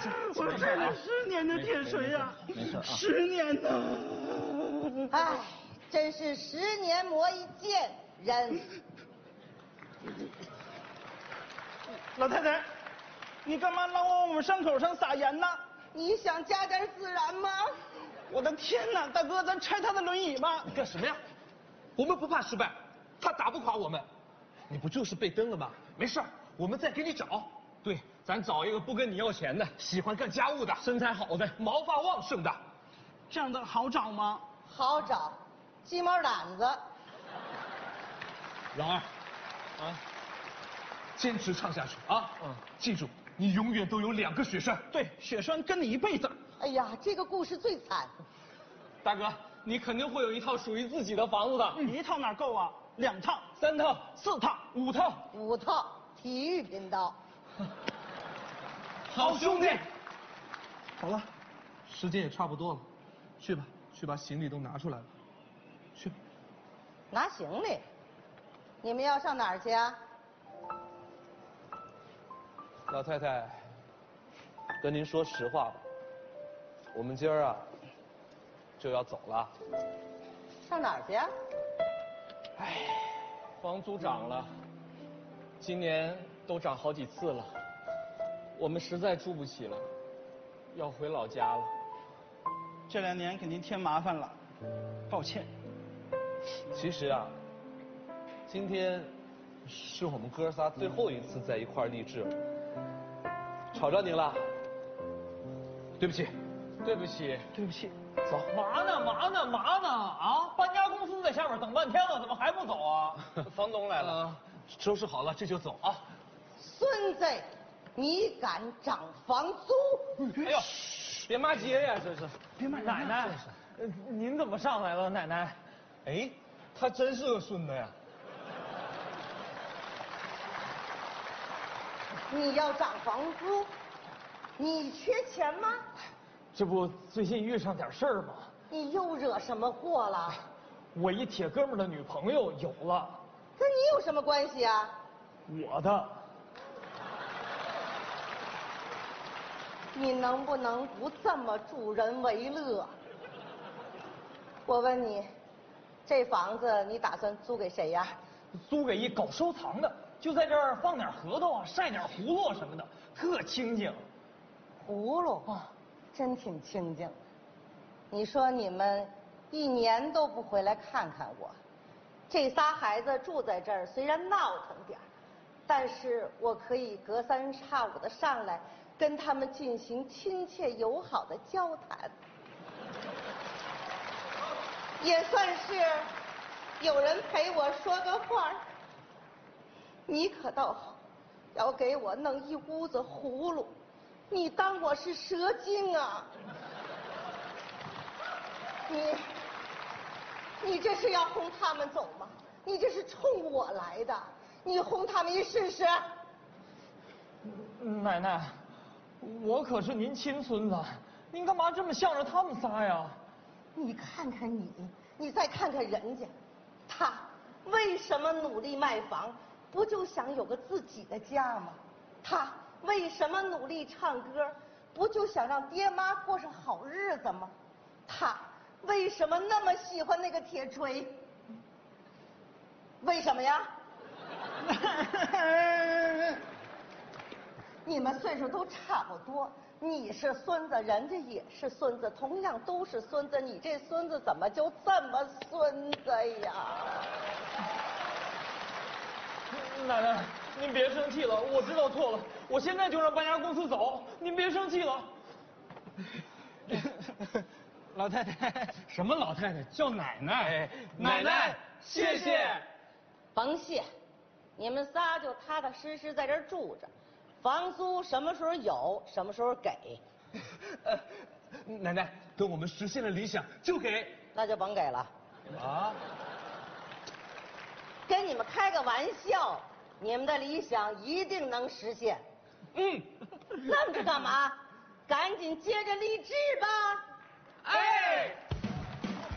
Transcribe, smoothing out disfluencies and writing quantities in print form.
事， 我开了10年的铁锤呀， 没事啊 ，10年呐！ 哎，真是10年磨一剑人。 老太太，你干嘛老往我们伤口上撒盐呢？ 你想加点孜然吗？ 我的天哪，大哥，咱拆他的轮椅吧！ 你干什么呀？我们不怕失败，他打不垮我们。你不就是被蹬了吗？没事儿，我们再给你找。对，咱找一个不跟你要钱的，喜欢干家务的，身材好的，毛发旺盛的。 这样的好找吗？ 好找，鸡毛掸子。 老二，啊，坚持唱下去啊！记住，你永远都有2个雪山。 对，雪山跟你一辈子。 哎呀，这个故事最惨。 大哥，你肯定会有一套属于自己的房子的。 1套哪够啊？2套、 3套、 4套、 5套。 5套，体育频道。 好兄弟。 好了，时间也差不多了，去吧，去把行李都拿出来吧。去。 拿行李？你们要上哪儿去啊？ 老太太，跟您说实话吧，我们今儿啊就要走了。 上哪儿去啊？ 唉，房租涨了，今年都涨好几次了，我们实在住不起了，要回老家了。 这2年给您添麻烦了，抱歉。 其实啊，今天是我们哥仨最后一次在一块儿励志了，吵着您了，对不起， 对不起， 对不起。 走。 嘛呢啊！搬家公司在下面等半天了，怎么还不走啊？房东来了，收拾好了这就走啊。 孙子，你敢涨房租？ 哎呦，别骂街呀，这是。 别骂人啊奶奶，您怎么上来了，奶奶？哎，他真是个孙子呀。 你要涨房租？你缺钱吗？ 这不最近遇上点事儿吗？ 你又惹什么祸了？ 我一铁哥们的女朋友有了。 跟你有什么关系啊？ 我的。 你能不能不这么助人为乐？我问你，这房子你打算租给谁呀？ 租给一搞收藏的，就在这儿放点核桃啊，晒点葫芦什么的，特清静。 葫芦啊，真挺清静。你说你们1年都不回来看看我，这仨孩子住在这儿，虽然闹腾点儿，但是我可以隔3差5的上来跟他们进行亲切友好的交谈，也算是有人陪我说个话。你可倒好，要给我弄一屋子葫芦，你当我是蛇精啊？你这是要轰他们走吗？你这是冲我来的，你轰他们一试试。 奶奶，我可是您亲孙子，您干嘛这么向着他们仨呀？ 你看看你再看看人家，他为什么努力卖房？不就想有个自己的家吗？他为什么努力唱歌？不就想让爹妈过上好日子吗？他为什么那么喜欢那个铁锤？为什么呀？你们岁数都差不多，你是孙子，人家也是孙子，同样都是孙子，你这孙子怎么就这么孙子呀？ 奶奶，您别生气了，我知道错了，我现在就让搬家公司走，您别生气了。 老太太， 什么老太太？叫奶奶。奶奶，谢谢。 甭谢，你们仨就踏踏实实在这儿住着，房租什么时候有，什么时候给。 奶奶，等我们实现了理想就给。 那就甭给了。 啊？ 跟你们开个玩笑，你们的理想一定能实现。愣着干嘛？赶紧接着励志吧！ 哎。